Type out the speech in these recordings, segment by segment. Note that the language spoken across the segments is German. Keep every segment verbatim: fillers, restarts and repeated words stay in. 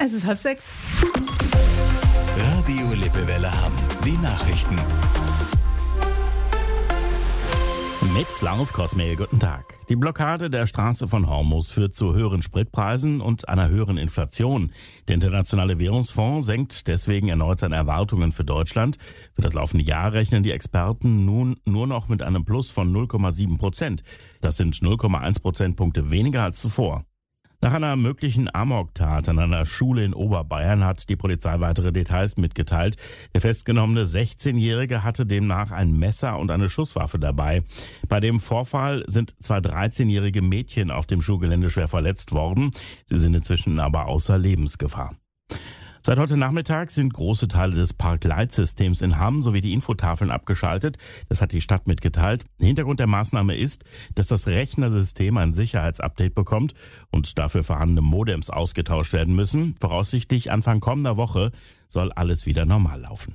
Es ist halb sechs. Radio Lippewelle Hamm. Die Nachrichten. Mit Lars Kosmehl, guten Tag. Die Blockade der Straße von Hormuz führt zu höheren Spritpreisen und einer höheren Inflation. Der Internationale Währungsfonds senkt deswegen erneut seine Erwartungen für Deutschland. Für das laufende Jahr rechnen die Experten nun nur noch mit einem Plus von null Komma sieben Prozent. Das sind null Komma eins Prozentpunkte weniger als zuvor. Nach einer möglichen Amoktat an einer Schule in Oberbayern hat die Polizei weitere Details mitgeteilt. Der festgenommene sechzehnjährige hatte demnach ein Messer und eine Schusswaffe dabei. Bei dem Vorfall sind zwei dreizehnjährige Mädchen auf dem Schulgelände schwer verletzt worden. Sie sind inzwischen aber außer Lebensgefahr. Seit heute Nachmittag sind große Teile des Parkleitsystems in Hamm sowie die Infotafeln abgeschaltet. Das hat die Stadt mitgeteilt. Hintergrund der Maßnahme ist, dass das Rechnersystem ein Sicherheitsupdate bekommt und dafür vorhandene Modems ausgetauscht werden müssen. Voraussichtlich Anfang kommender Woche soll alles wieder normal laufen.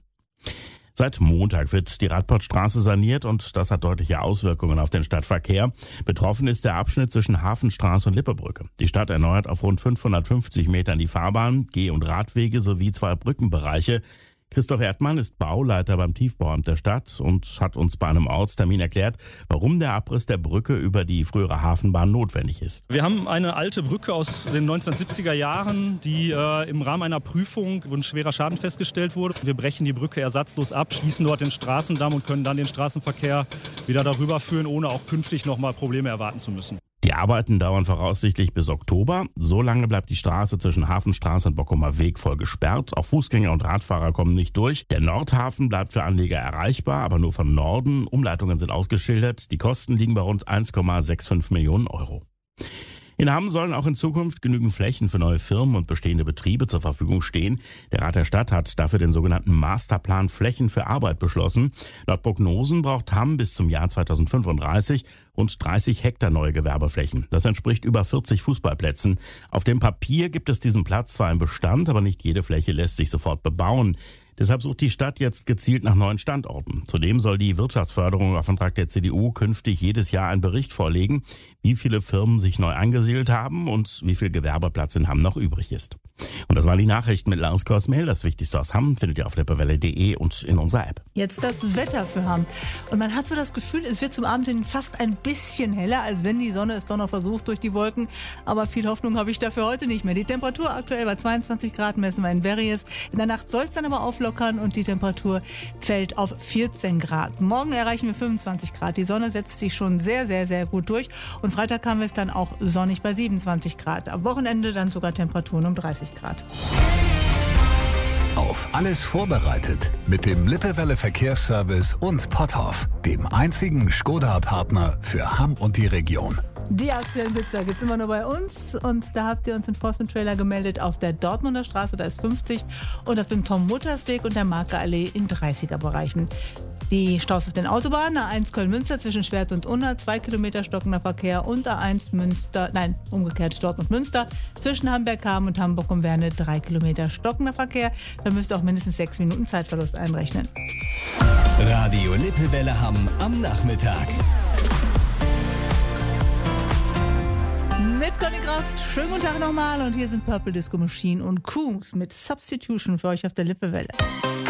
Seit Montag wird die Radportstraße saniert und das hat deutliche Auswirkungen auf den Stadtverkehr. Betroffen ist der Abschnitt zwischen Hafenstraße und Lippebrücke. Die Stadt erneuert auf rund fünfhundertfünfzig Metern die Fahrbahn, Geh- und Radwege sowie zwei Brückenbereiche. Christoph Erdmann ist Bauleiter beim Tiefbauamt der Stadt und hat uns bei einem Ortstermin erklärt, warum der Abriss der Brücke über die frühere Hafenbahn notwendig ist. Wir haben eine alte Brücke aus den neunzehnhundertsiebziger Jahren, die äh, im Rahmen einer Prüfung, wo ein schwerer Schaden festgestellt wurde. Wir brechen die Brücke ersatzlos ab, schließen dort den Straßendamm und können dann den Straßenverkehr wieder darüber führen, ohne auch künftig nochmal Probleme erwarten zu müssen. Die Arbeiten dauern voraussichtlich bis Oktober. So lange bleibt die Straße zwischen Hafenstraße und Bockumer Weg voll gesperrt. Auch Fußgänger und Radfahrer kommen nicht durch. Der Nordhafen bleibt für Anleger erreichbar, aber nur von Norden. Umleitungen sind ausgeschildert. Die Kosten liegen bei rund eins Komma fünfundsechzig Millionen Euro. In Hamm sollen auch in Zukunft genügend Flächen für neue Firmen und bestehende Betriebe zur Verfügung stehen. Der Rat der Stadt hat dafür den sogenannten Masterplan Flächen für Arbeit beschlossen. Laut Prognosen braucht Hamm bis zum Jahr zweitausendfünfunddreißig rund dreißig Hektar neue Gewerbeflächen. Das entspricht über vierzig Fußballplätzen. Auf dem Papier gibt es diesen Platz zwar im Bestand, aber nicht jede Fläche lässt sich sofort bebauen. Deshalb sucht die Stadt jetzt gezielt nach neuen Standorten. Zudem soll die Wirtschaftsförderung auf Antrag der C D U künftig jedes Jahr einen Bericht vorlegen, wie viele Firmen sich neu angesiedelt haben und wie viel Gewerbeplatz in Hamm noch übrig ist. Und das waren die Nachrichten mit Lars Kosmehl. Das Wichtigste aus Hamm findet ihr auf lippewelle punkt de und in unserer App. Jetzt das Wetter für Hamm. Und man hat so das Gefühl, es wird zum Abend hin fast ein bisschen heller, als wenn die Sonne es doch noch versucht durch die Wolken. Aber viel Hoffnung habe ich dafür heute nicht mehr. Die Temperatur aktuell bei zweiundzwanzig Grad messen wir in Verries. In der Nacht soll es dann aber auflockern und die Temperatur fällt auf vierzehn Grad. Morgen erreichen wir fünfundzwanzig Grad. Die Sonne setzt sich schon sehr, sehr, sehr gut durch. Und Freitag haben wir es dann auch sonnig bei siebenundzwanzig Grad. Am Wochenende dann sogar Temperaturen um dreißig Grad. Auf alles vorbereitet mit dem Lippewelle Verkehrsservice und Potthoff, dem einzigen Skoda-Partner für Hamm und die Region. Die aktuellen Blitzer gibt es immer nur bei uns und da habt ihr uns Enforcement-Trailer gemeldet auf der Dortmunder Straße, da ist fünfzig und auf dem Tom-Mutters-Weg und der Marke-Allee in dreißiger-Bereichen. Die Staus auf den Autobahnen, A eins Köln-Münster zwischen Schwert und Unna, zwei Kilometer stockender Verkehr und A eins Münster, nein, umgekehrt Dortmund-Münster zwischen Hamburg-Hamm und Hamburg-um-Werne, drei Kilometer stockender Verkehr. Da müsst ihr auch mindestens sechs Minuten Zeitverlust einrechnen. Radio Lippewelle Hamm am Nachmittag. Mit Conny Kraft, schönen guten Tag nochmal und hier sind Purple Disco Machine und Kungs mit Substitution für euch auf der Lippewelle.